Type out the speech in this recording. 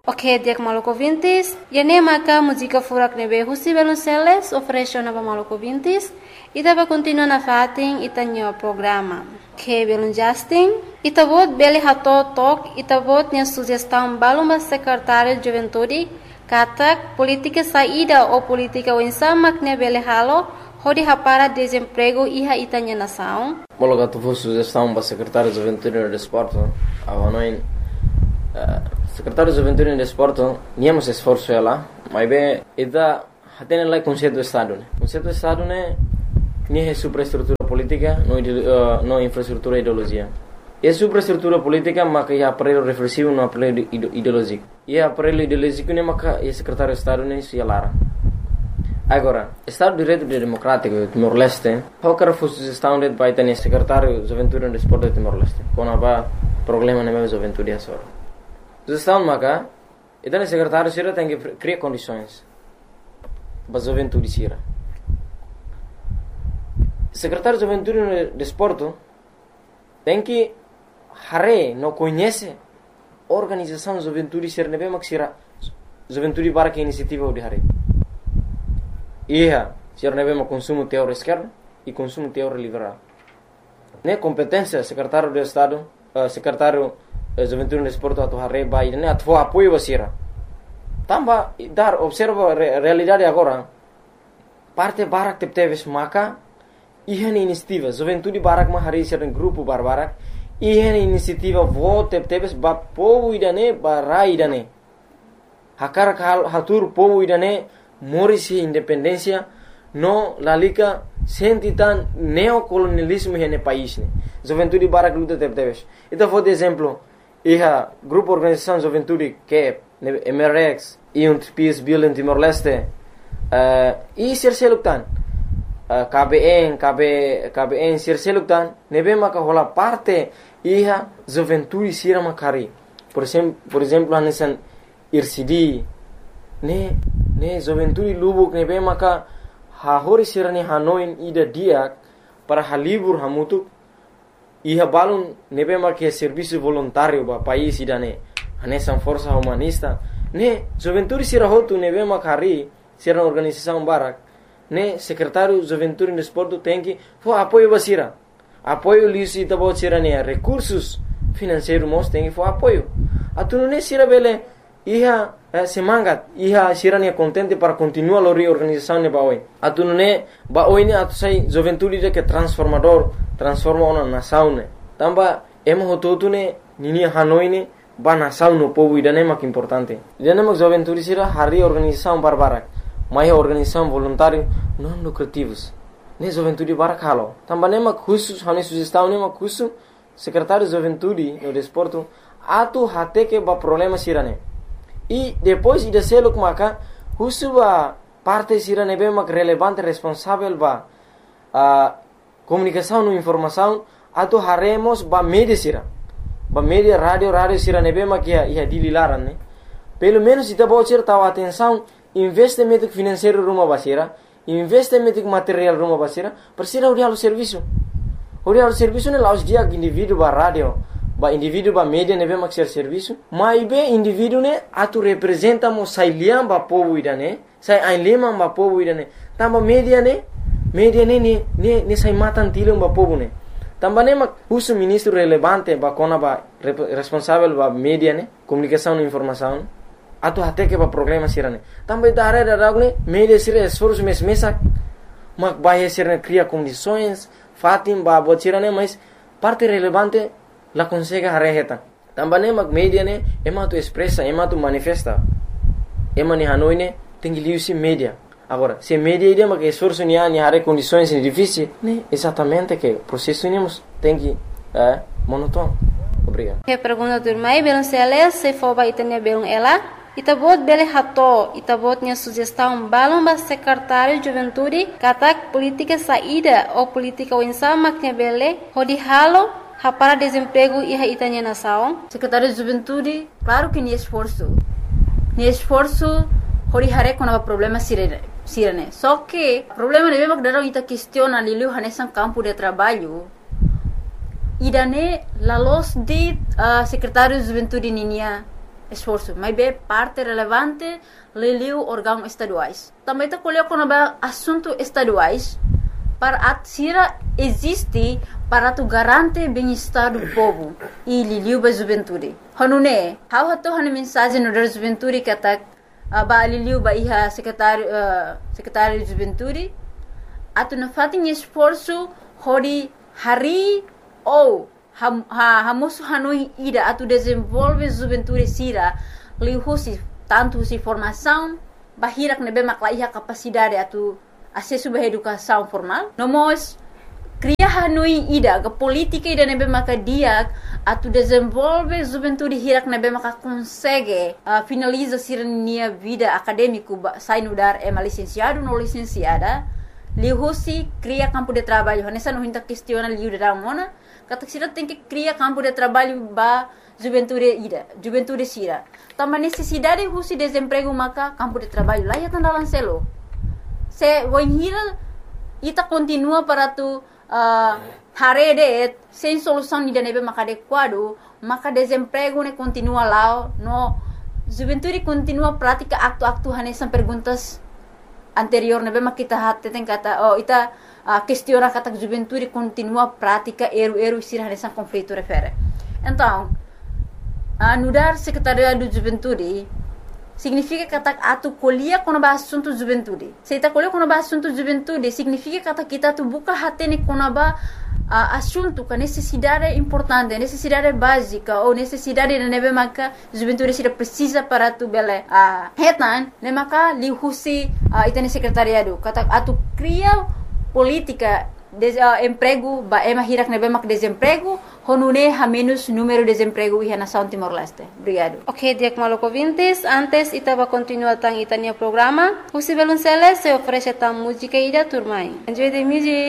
Ok, dia maluco vintis. E nem maca música furak nebe husi belunceles oferece na maluco vintis. E dava continua na fatin e tanho programa. Que belun Justin. E tabot beli hato tok e tabot nia sugestão baluma secretário de juventude. Katak política saída ou política wensamak ne beli halo. Hodi hapara desemprego iha itanya nação. Mologa tu sugestão para secretário de juventude e desporto. Avanoin secretário de juventude e desporto, niamos esforço ela, mas bem, ida tem lá conceito do estado, né? Conceito do estado né, nem é superestrutura política, não infraestrutura ideologia. É superestrutura política, mas é aparelho reflexivo, não aparelho ideológico. E aparelho ideológico né, mas é secretário de estado né, se alara. Agora, Estado de Direito Democrático de Timor-Leste, qualquer sugestão de vai ter secretário de juventude e desporto de Timor-Leste, quando há problema na minha juventude é só. Sugestão maka, então o secretário sira tem que criar condições para a juventude sira. Secretário de juventude e desporto tem que não conhece a organização de juventude sira nebe mak sira juventude para que iniciativa de hare. Ia sira nebe mak consumo teor esquerdo e consumo teor liberal. Ne competência secretário de estado, secretário juventude no esporte atau hari bayi ini atau apoio basira. Tambah dar observa realidade agora. Parte barak teve maka ihan inisiativa juventude barak mah hari sering grupo barbarak ihan inisiativa vote teve ba povo idane barai idane. Hakar hatur povo idane morisi independência no lalika sentitan neocolonialismo hene país ne. Juventude barak luta teve. Então foi de exemplo. Iha grupo organização juventude que é MRX e PSB Bill em Timor-Leste e serseluktan KBN serseluktan nebe maka hola parte iha juventude sira makari por exemplo anesan IRCD ne juventude lubuk nebe maka hahori sira ni Hanoi ida dia para halibur hamutuk iha balun nebe marque serviço voluntário ba país idane anesan força humanista ne juventude sira hotu nebe makari sira organização barak ne secretário juventude e desporto tem que for apoio basira apoio lisi tabo sira ne recursos financeiros mos tem que for apoio atuno ne sira bele iha semangat iha sira ne contente para continuar a reorganização ne baoi atuno ne baoi ne atu sai juventude de que transforma uma nação ne tamba emo hototu ne nini Hanoi ne ba nação no povo idane mak importante idane mak juventude sira hari organização barbarak mai organização voluntário não lucrativos ne juventude barak halo tamba ne mak khusus hane sugestão ne mak khusus secretário de juventude no desporto atu hate que ba problema sira ne e depois ida seluk maka khusus ba parte sira ne be mak relevante responsável ba comunicação no informação atau haremos ba media sira ba media radio sira nebe makia ia dililaran ne pelo menos ita bocor tahu atenção investimento financeiro rumah basira investimento material rumah basira persira urial serviço ne laus dia indivíduo ba radio ba indivíduo ba media nebe mak serviço mai be indivíduo ne atu representa mo sai liam ba povo idane sai ai lema ba povo idane tamba media ne sai matan tilong ba povo ne tamba ne mak uso ministro relevante ba kona ba responsável ba media ne comunicação e informação atu hate que ba problema sirane tamba idare da ne media sira esforço mesak mak ba sirane cria condições fatim ba botirane mas parte relevante la consegue hareheta tamba ne mak media ne ema tu expressa ema tu manifesta ema ni Hanoi ne tengi liusi media. Agora, se media ideia que esforço ni hare condições difíceis, né? Exatamente que o processo tem que monótono. Obrigado. Que pergunta do irmão, belum seles, se for vai ter belum ela, itabot bele hato, itabot nya sugestão balum ba secretário de juventude, katak política saída ou política winsama que bele, hodi halo, para desemprego e itanya nação. Secretário de juventude, claro que ni esforço, hori hare kona problema sirene. Só que problema de mesmo que ita questiona lilu hanesan campo de trabalho. Idane la los de secretário de juventude ninia esforço, mas é parte relevante liliu órgãos estaduais. Também está colocando assuntos estaduais para a Sira existe para tu garantir bem-estar do povo e liliu ba juventude. Hanune, how hato hanu mensagem no da juventude que atak ba liliu ba iha secretário de juventude atu na fatin esforço hori hari ou hamosu hanui ida atu desenvolve juventude Sira lihusi tanto si formação bahirak nebe makla iha capacidade atu acesso à educação formal. Nós cria hanui ida ke política ida nebe maka dia atu desenvolve juventude hirak nebe maka consegue finaliza sirnia vida acadêmico sai no dar licenciado no licenciada lihusi cria campo de trabalho nessa não hinta questiona liu da mona kata sira tem que cria campo de trabalho ba juventude Sira também necessidade husi desemprego maka campo de trabalho lá ya tandalan selo se wanhira ita continua para tu harede sem solução ni nebe maka adequado maka desemprego ne continua lá no juventude continua prática aktu hanesan perguntas anterior nebe maka kita hatte tem kata ita questiona kata juventude continua prática eru Sira hanesan conflito refere então anudar secretariado de juventude significa que atu colhia quando ba assunto juventude. Se ita colhia quando ba assunto juventude, significa que kita tu buka hatene quando ba assunto que necessidade importante, necessidade básica ou necessidade de nebe maka juventude Sira precisa para tu bele hetan, ne maka lihusi itane secretariado. Kata atu cria política emprego ba hirak nebe mak desemprego honune ha menos número de desemprego e nação Timor-Leste. Obrigado. Ok, Diak Maloko Vintes, antes itaba continua tang itania programa. Husi Belunceles se oferece tang música ida turmai. Enjoy the music.